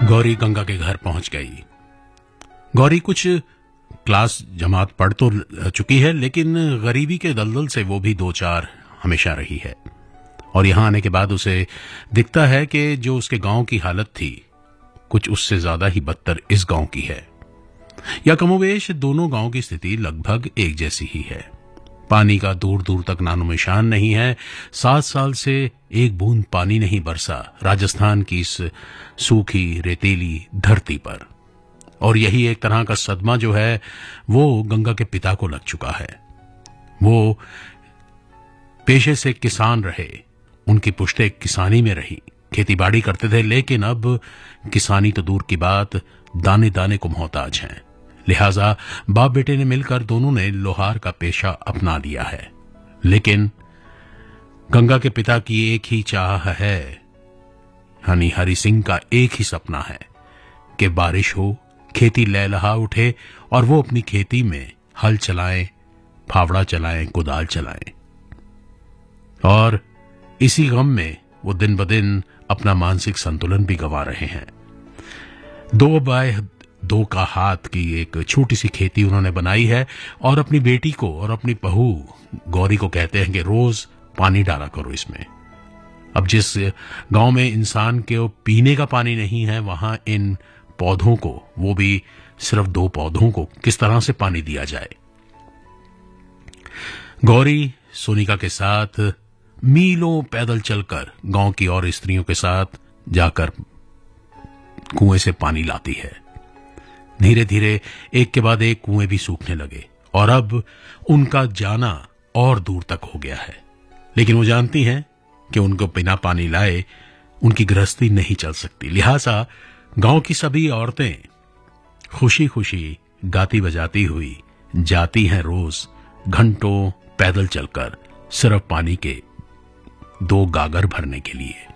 गौरी गंगा के घर पहुंच गई। गौरी कुछ क्लास जमात पढ़ तो चुकी है, लेकिन गरीबी के दलदल से वो भी दो चार हमेशा रही है। और यहां आने के बाद उसे दिखता है कि जो उसके गांव की हालत थी, कुछ उससे ज्यादा ही बदतर इस गांव की है। या कमोवेश दोनों गांव की स्थिति लगभग एक जैसी ही है। पानी का दूर दूर तक नामो निशान नहीं है। 7 साल से एक बूंद पानी नहीं बरसा राजस्थान की इस सूखी रेतीली धरती पर। और यही एक तरह का सदमा जो है वो गंगा के पिता को लग चुका है। वो पेशे से किसान रहे, उनकी पुश्तें किसानी में रही, खेतीबाड़ी करते थे, लेकिन अब किसानी तो दूर की बात, दाने दाने को मोहताज हैं। लिहाजा बाप बेटे ने मिलकर दोनों ने लोहार का पेशा अपना लिया है। लेकिन गंगा के पिता की एक ही चाह है, यानी हरि सिंह का एक ही सपना है कि बारिश हो, खेती लहलहा उठे और वो अपनी खेती में हल चलाएं, फावड़ा चलाएं, कुदाल चलाएं। और इसी गम में वो दिन ब दिन अपना मानसिक संतुलन भी गंवा रहे हैं। 2 बाय 2 का हाथ की एक छोटी सी खेती उन्होंने बनाई है और अपनी बेटी को और अपनी बहू गौरी को कहते हैं कि रोज पानी डाला करो इसमें। अब जिस गांव में इंसान के पीने का पानी नहीं है, वहां इन पौधों को, वो भी सिर्फ 2 पौधों को, किस तरह से पानी दिया जाए। गौरी सोनिका के साथ मीलों पैदल चलकर गांव की और स्त्रियों के साथ जाकर कुएं से पानी लाती है। धीरे धीरे एक के बाद एक कुएं भी सूखने लगे और अब उनका जाना और दूर तक हो गया है। लेकिन वो जानती हैं कि उनको बिना पानी लाए उनकी गृहस्थी नहीं चल सकती। लिहाजा गांव की सभी औरतें खुशी खुशी गाती बजाती हुई जाती हैं रोज घंटों पैदल चलकर, सिर्फ पानी के 2 गागर भरने के लिए।